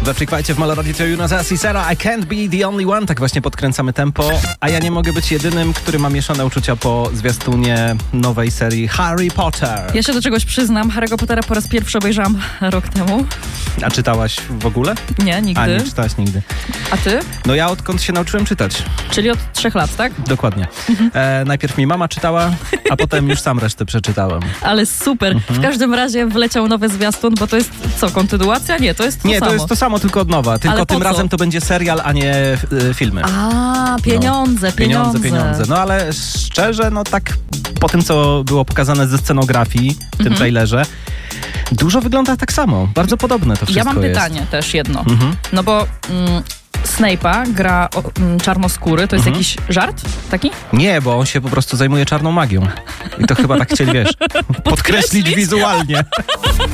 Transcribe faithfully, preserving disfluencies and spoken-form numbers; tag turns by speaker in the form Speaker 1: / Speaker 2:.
Speaker 1: We Freakwajcie w Melody to You Nas i Sara, I can't be the only one. Tak właśnie podkręcamy tempo, a ja nie mogę być jedynym, który ma mieszane uczucia po zwiastunie nowej serii Harry Potter.
Speaker 2: Ja się do czegoś przyznam, Harry'ego Pottera po raz pierwszy obejrzałam rok temu.
Speaker 1: A czytałaś w ogóle?
Speaker 2: Nie, nigdy.
Speaker 1: A, nie czytałaś nigdy.
Speaker 2: A ty?
Speaker 1: No ja odkąd się nauczyłem czytać.
Speaker 2: Czyli od trzech lat, tak?
Speaker 1: Dokładnie. E, najpierw mi mama czytała, a potem już sam resztę przeczytałem.
Speaker 2: Ale super.
Speaker 1: Mhm.
Speaker 2: W każdym razie wleciał nowy zwiastun, bo to jest co, kontynuacja? Nie, to jest to
Speaker 1: nie,
Speaker 2: samo.
Speaker 1: to jest to samo, tylko od nowa. Tylko
Speaker 2: Ale po
Speaker 1: tym
Speaker 2: co?
Speaker 1: razem to będzie serial, a nie y, filmy.
Speaker 2: A, pieniądze,
Speaker 1: no.
Speaker 2: pieniądze.
Speaker 1: Pieniądze, pieniądze. No ale szczerze, no tak po tym, co było pokazane ze scenografii w tym
Speaker 2: Mhm.
Speaker 1: trailerze, dużo wygląda tak samo. Bardzo podobne to wszystko
Speaker 2: Ja mam
Speaker 1: jest.
Speaker 2: pytanie też jedno.
Speaker 1: Mhm.
Speaker 2: No bo mm, Snape'a gra o, mm, czarnoskóry. To jest
Speaker 1: Mhm.
Speaker 2: jakiś żart taki?
Speaker 1: Nie, bo on się po prostu zajmuje czarną magią. I to chyba tak chcieli, wiesz, podkreślić wizualnie.